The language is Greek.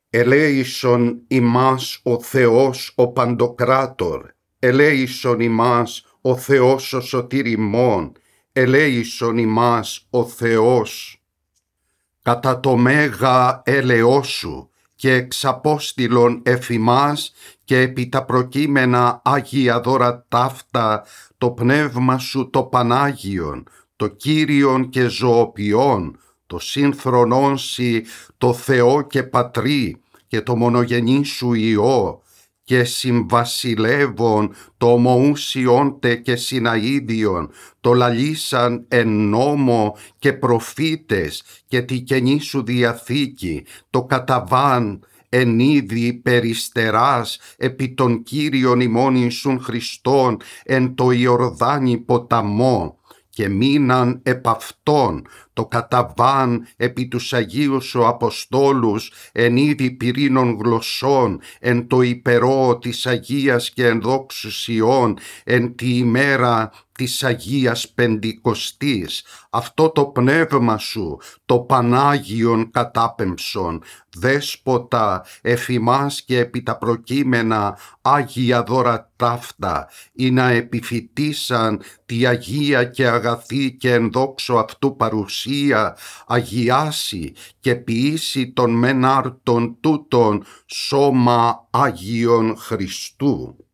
Ελέησον ημάς ο Θεός ο Παντοκράτορ, ελέησον ημάς ο Θεός ο σωτηριμών, ελέησον ημάς ο Θεός. Κατά το μέγα έλεος σου και εξαπόστηλον εφ' ημάς και επί τα προκείμενα Άγια δώρα ταύτα το πνεύμα σου το Πανάγιον, το Κύριον και ζωοποιών, το σύνθρονόν σοι το Θεό και Πατρί και το μονογενή σου Υιό και συμβασιλεύων το ομοούσιον τε και συναΐδιον, το λαλήσαν εν νόμο και προφήτες και τη καινή σου διαθήκη, το καταβάν εν είδη περιστεράς επί των Κύριων ημών Ιησούν Χριστόν εν το Ιορδάνη ποταμό, και μείναν επ' αυτόν το καταβάν επί τους Αγίους σου Αποστόλους εν είδη πυρήνων γλωσσών εν το υπερό της Αγίας και ενδόξους Ιών εν τη ημέρα της Αγίας Πεντηκοστής. Αυτό το πνεύμα σου το Πανάγιον κατάπεμψον, Δέσποτα εφ' ημάς και επί τα προκείμενα Άγια δώρα ταύτα, ή να επιφυτίσαν τη Αγία και αγαθή και ενδόξω αυτού παρουσία, αγιάσει και ποιήσει των μεν άρτων τούτων σώμα Άγιον Χριστού.